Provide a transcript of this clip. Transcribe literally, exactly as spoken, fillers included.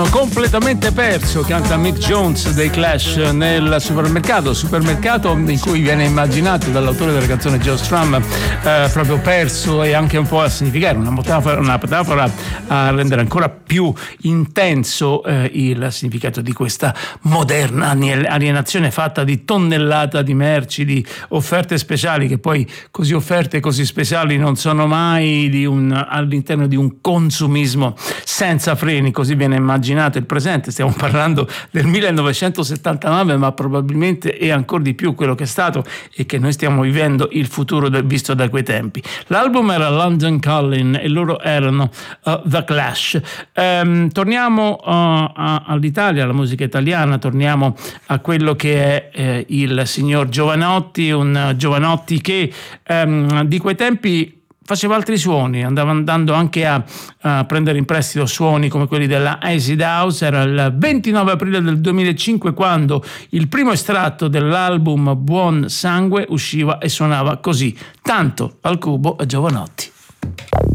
Completamente perso, canta Mick Jones dei Clash nel supermercato, supermercato in cui viene immaginato dall'autore della canzone Joe Strum eh, proprio perso, e anche un po' a significare una metafora, una metafora a rendere ancora più intenso eh, il significato di questa moderna alienazione fatta di tonnellata di merci, di offerte speciali che poi così offerte e così speciali non sono mai, di un, all'interno di un consumismo senza freni, così viene immaginato il presente. Stiamo parlando del millenovecentosettantanove, ma probabilmente è ancora di più quello che è stato e che noi stiamo vivendo il futuro del, visto da quei tempi. L'album era London Calling e loro erano uh, The Clash. Um, torniamo uh, a, all'Italia, alla musica italiana, torniamo a quello che è eh, il signor Jovanotti, un Jovanotti che um, di quei tempi faceva altri suoni, andava andando anche a, a prendere in prestito suoni come quelli della Acid House. Era il ventinove aprile del duemilacinque quando il primo estratto dell'album Buon Sangue usciva e suonava così: Tanto al cubo a Jovanotti.